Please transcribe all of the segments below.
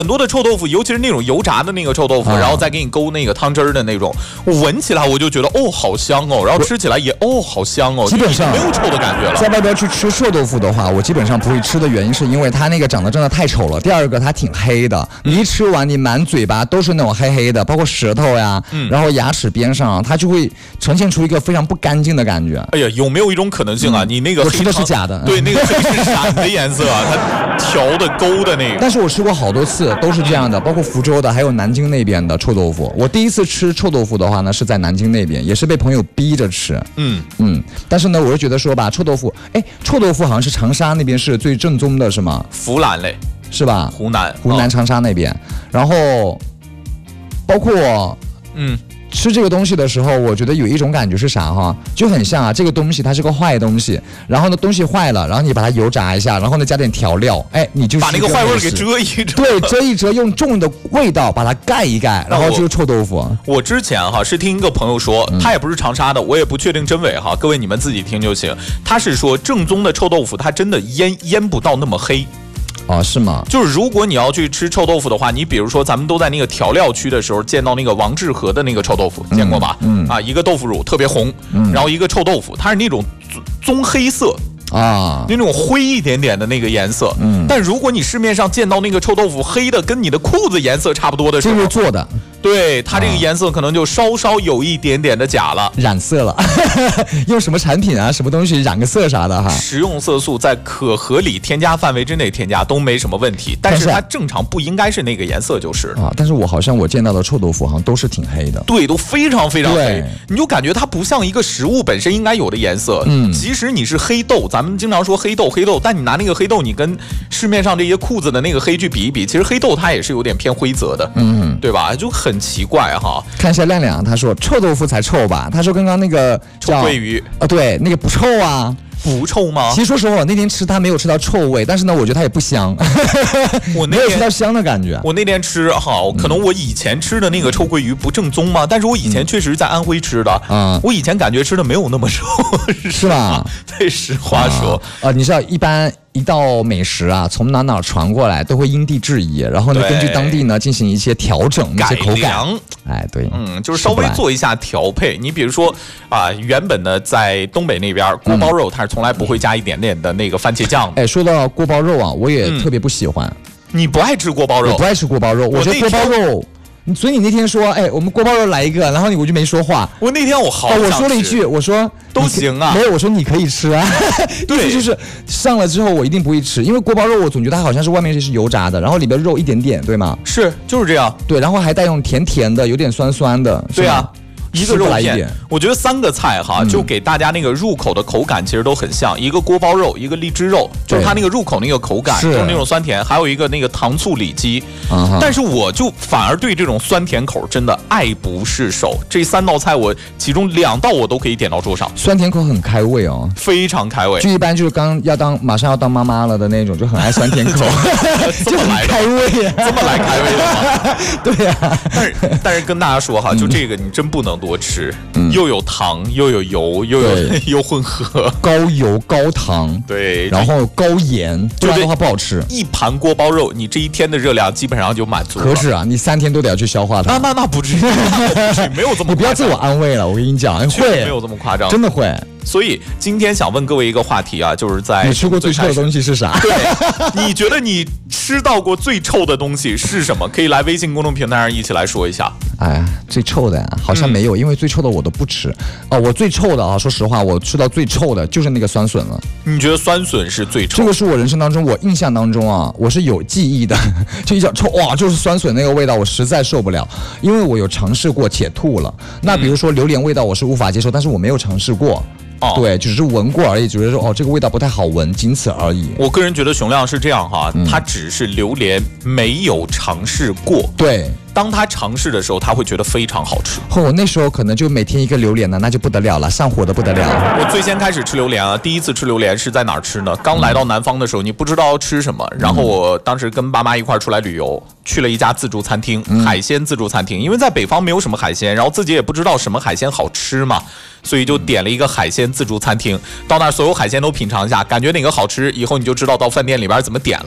很多的臭豆腐，尤其是那种油炸的那个臭豆腐，然后再给你勾那个汤汁儿的那种，我闻起来我就觉得好香哦，然后吃起来也好香哦， 基本上没有臭的感觉了。 在外边去吃臭豆腐的话，我基本上不会吃的原因是因为它那个长得真的太丑了。第二个它挺黑的，你一吃完你满嘴巴都是那种黑黑的，包括舌头呀，然后牙齿边上，它就会呈现出一个非常不干净的感觉。 哎呀，有没有一种可能性啊？你那个我吃的是假的， 对，那个黑是闪的颜色啊，它调的勾的那个。 但是我吃过好多次，都是这样的，包括福州的，还有南京那边的臭豆腐。我第一次吃臭豆腐的话呢，是在南京那边，也是被朋友逼着吃。但是呢，我是觉得说吧，臭豆腐好像是长沙那边是最正宗的，是吗？ 湖南嘞， 是吧？ 湖南长沙那边，然后包括吃这个东西的时候，我觉得有一种感觉是啥哈，就很像啊，这个东西它是个坏东西，然后呢东西坏了，然后你把它油炸一下，然后呢加点调料，你就把那个坏味给遮一遮， 对，遮一遮，用重的味道把它盖一盖，然后就是臭豆腐。 我之前是听一个朋友说，他也不是长沙的，我也不确定真伪哈，各位你们自己听就行。他是说正宗的臭豆腐，它真的腌不到那么黑。 是吗？ 就是如果你要去吃臭豆腐的话，你比如说咱们都在那个调料区的时候见到那个王致和的那个臭豆腐，见过吧？一个豆腐乳特别红，然后一个臭豆腐，它是那种棕黑色。那种灰一点点的那个颜色，但如果你市面上见到那个臭豆腐黑的跟你的裤子颜色差不多的时候， 这是做的， 对，它这个颜色可能就稍稍有一点点的假了， 染色了。用什么产品啊，什么东西染个色啥的哈？ 食用色素在可合理添加范围之内添加都没什么问题，但是它正常不应该是那个颜色就是但是我见到的臭豆腐好像都是挺黑的， 对，都非常非常黑，你就感觉它不像一个食物本身应该有的颜色。即使你是黑豆，咱们经常说黑豆，但你拿那个黑豆，你跟市面上这些裤子的那个黑去比一比，其实黑豆它也是有点偏灰泽的，对吧？就很奇怪哈。 看一下亮亮，他说臭豆腐才臭吧？他说刚刚那个臭鳜鱼对，那个不臭啊。 不臭吗？ 其实说实话，我那天吃它没有吃到臭味，但是呢，我觉得它也不香。我没有吃到香的感觉。 我那天吃可能我以前吃的那个臭鳜鱼不正宗嘛，但是我以前确实在安徽吃的，我以前感觉吃的没有那么臭， 是吧？ 对，实话说， 你知道一道美食啊，从哪传过来都会因地制宜，然后呢，根据当地呢进行一些调整、一些口感。对， 就是稍微做一下调配。你比如说原本呢在东北那边锅包肉，它是从来不会加一点点的那个番茄酱。 说到锅包肉啊，我也特别不喜欢。 你不爱吃锅包肉？ 我不爱吃锅包肉，我觉得锅包肉。所以你那天说，我们锅包肉来一个，然后我就没说话。 我那天我好想吃， 我说了一句，我说都行啊。 没有，我说你可以吃啊。对，就是上了之后我一定不会吃，因为锅包肉我总觉得它好像是外面是油炸的，然后里边肉一点点，对吗？ 是，就是这样。 对，然后还带用甜甜的，有点酸酸的。 对啊。一个肉片，我觉得3个菜就给大家那个入口的口感其实都很像，一个锅包肉，一个荔枝肉，就是它那个入口那个口感，就是那种酸甜，还有一个那个糖醋里脊。但是我就反而对这种酸甜口真的爱不释手。这3道菜我其中2道我都可以点到桌上， 酸甜口很开胃哦， 非常开胃。 就一般就是马上要当妈妈了的那种，就很爱酸甜口， 这么来开胃， 这么来开胃的吗？ 对呀。 但是跟大家说就这个你真不能多吃，又有糖又有油又混合， 高油高糖， 对， 然后高盐，不然的话不好吃。 一盘锅包肉，你这一天的热量基本上就满足了。 可是你3天都得要去消化它。 那不至于，没有这么夸张。 你不要自我安慰了，我跟你讲，会没有这么夸张， 真的会。 所以今天想问各位一个话题就是在你吃过最臭的东西是啥？ 对，你觉得你吃到过最臭的东西是什么？可以来微信公众平台上一起来说一下。 最臭的好像没有，因为最臭的我都不吃。我最臭的说实话，我吃到最臭的就是那个酸笋了。 你觉得酸笋是最臭？ 这个是我人生当中，我印象当中我是有记忆的，就一讲臭就是酸笋那个味道，我实在受不了，因为我有尝试过且吐了。那比如说榴莲味道我是无法接受，但是我没有尝试过。对，只是闻过而已，觉得说这个味道不太好闻，仅此而已。 我个人觉得熊亮是这样他只是榴莲没有尝试过。 对。 当他尝试的时候，他会觉得非常好吃。 我那时候可能就每天一个榴莲呢，那就不得了了，上火的不得了。 我最先开始吃榴莲第一次吃榴莲是在哪儿吃呢？刚来到南方的时候，你不知道要吃什么，然后我当时跟爸妈一块出来旅游，去了一家自助餐厅，海鲜自助餐厅，因为在北方没有什么海鲜，然后自己也不知道什么海鲜好吃嘛，所以就点了一个海鲜自助餐厅。到那儿所有海鲜都品尝一下，感觉哪个好吃，以后你就知道到饭店里边怎么点了。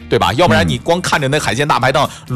对吧？要不然你光看着那海鲜大排档。